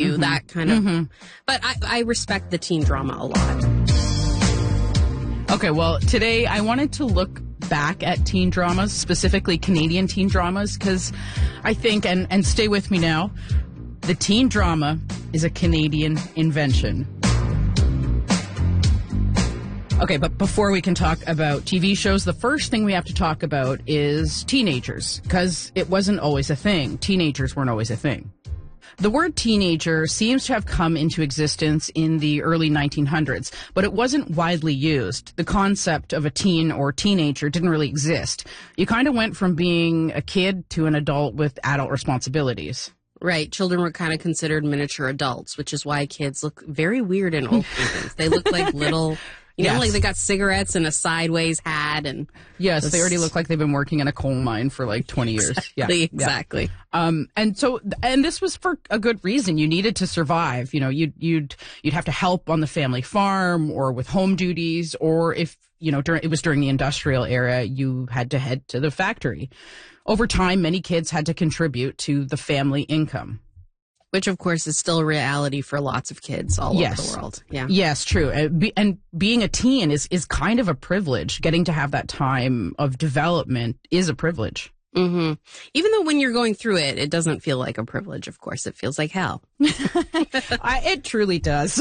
that kind of. But I respect the teen drama a lot. Okay, well, today I wanted to look back at teen dramas, specifically Canadian teen dramas, because I think, and stay with me now, the teen drama is a Canadian invention. Okay, but before we can talk about TV shows, the first thing we have to talk about is teenagers, because it wasn't always a thing. Teenagers weren't always a thing. The word teenager seems to have come into existence in the early 1900s, but it wasn't widely used. The concept of a teen or teenager didn't really exist. You kind of went from being a kid to an adult with adult responsibilities. Right. Children were kind of considered miniature adults, which is why kids look very weird in old paintings. They look like little... You know, like they got cigarettes and a sideways hat. And yes, they already look like they've been working in a coal mine for like 20 years. Exactly. And this was for a good reason. You needed to survive. You know, you'd have to help on the family farm or with home duties, or if, you know, it was during the industrial era, you had to head to the factory. Over time, many kids had to contribute to the family income. Which, of course, is still a reality for lots of kids all over the world. Yeah. Yes, true. And being a teen is kind of a privilege. Getting to have that time of development is a privilege. Mm-hmm. Even though when you're going through it, it doesn't feel like a privilege, of course. It feels like hell. It truly does.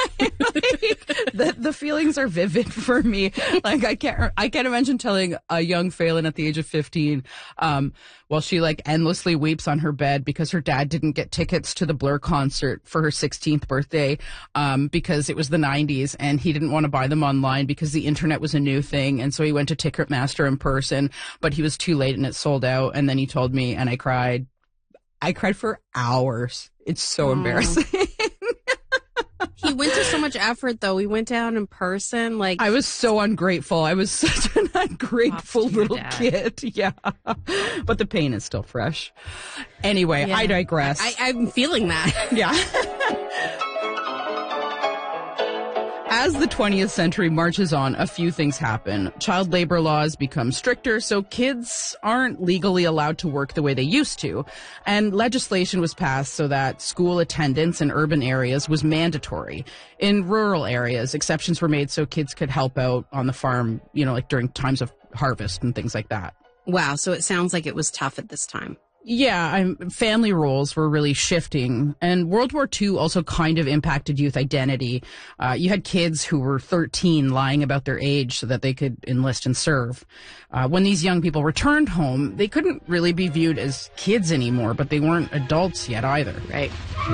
The feelings are vivid for me. Like I can't imagine telling a young Phelan at the age of 15, while she like endlessly weeps on her bed because her dad didn't get tickets to the Blur concert for her 16th birthday, because it was the 90s and he didn't want to buy them online because the internet was a new thing. And so he went to Ticketmaster in person, but he was too late and it sold out. And then he told me and I cried. I cried for hours. It's so embarrassing. He went to so much effort, though. We went down in person. Like I was so ungrateful. I was such an ungrateful little kid. Yeah. But the pain is still fresh. Anyway, I digress. I'm feeling that. Yeah. As the 20th century marches on, a few things happen. Child labor laws become stricter, so kids aren't legally allowed to work the way they used to. And legislation was passed so that school attendance in urban areas was mandatory. In rural areas, exceptions were made so kids could help out on the farm, you know, like during times of harvest and things like that. Wow, so it sounds like it was tough at this time. Yeah, family roles were really shifting. And World War II also kind of impacted youth identity. You had kids who were 13 lying about their age so that they could enlist and serve. When these young people returned home, they couldn't really be viewed as kids anymore, but they weren't adults yet either. Right.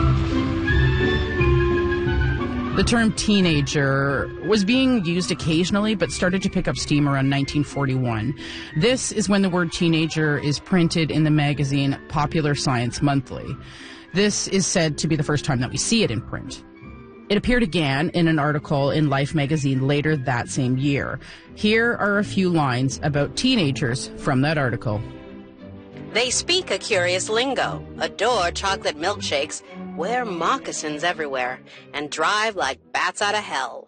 The term teenager was being used occasionally, but started to pick up steam around 1941. This is when the word teenager is printed in the magazine Popular Science Monthly. This is said to be the first time that we see it in print. It appeared again in an article in Life magazine later that same year. Here are a few lines about teenagers from that article. They speak a curious lingo, adore chocolate milkshakes, wear moccasins everywhere, and drive like bats out of hell.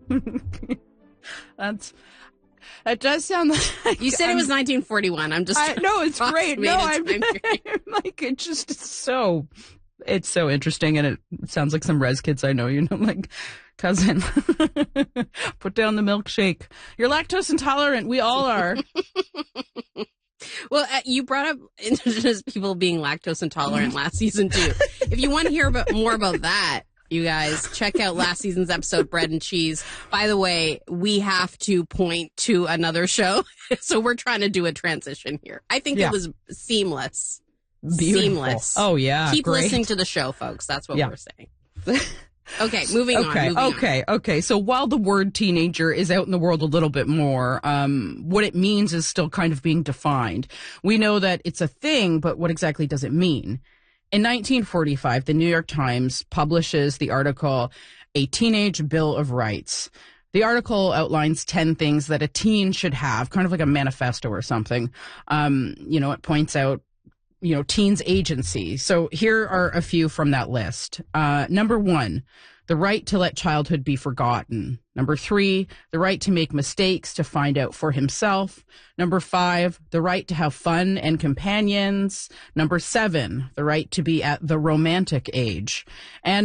That does sound like... You said it was 1941. I'm just... No, it's great. No, I'm like, it just is so... It's so interesting, and it sounds like some res kids I know, you know, like, cousin, put down the milkshake. You're lactose intolerant. We all are. Well, you brought up Indigenous people being lactose intolerant last season, too. If you want to hear more about that, you guys, check out last season's episode, Bread and Cheese. By the way, we have to point to another show, so we're trying to do a transition here. I think it was seamless. Beautiful. Seamless. Oh, yeah. Keep great. listening to the show, folks. That's what we're saying. Okay, moving on. Okay. So while the word teenager is out in the world a little bit more, what it means is still kind of being defined. We know that it's a thing, but what exactly does it mean? In 1945, the New York Times publishes the article, A Teenage Bill of Rights. The article outlines 10 things that a teen should have, kind of like a manifesto or something. It points out, teens' agency. So here are a few from that list. Number 1, the right to let childhood be forgotten. Number 3, the right to make mistakes, to find out for himself. Number 5, the right to have fun and companions. Number 7, the right to be at the romantic age. And